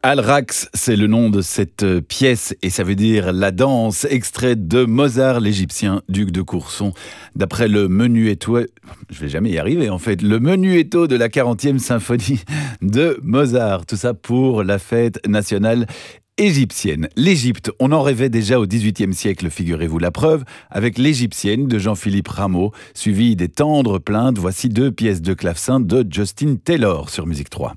Al-Raqs, c'est le nom de cette pièce et ça veut dire la danse, extrait de Mozart l'Égyptien, duc de Courson. D'après le menuetto, je vais jamais y arriver en fait, le menuetto de la 40e symphonie de Mozart. Tout ça pour la fête nationale égyptienne. L'Égypte, on en rêvait déjà au XVIIIe siècle, figurez-vous. La preuve avec l'Égyptienne de Jean-Philippe Rameau, suivi des tendres plaintes. Voici 2 pièces de clavecin de Justin Taylor sur Musique 3.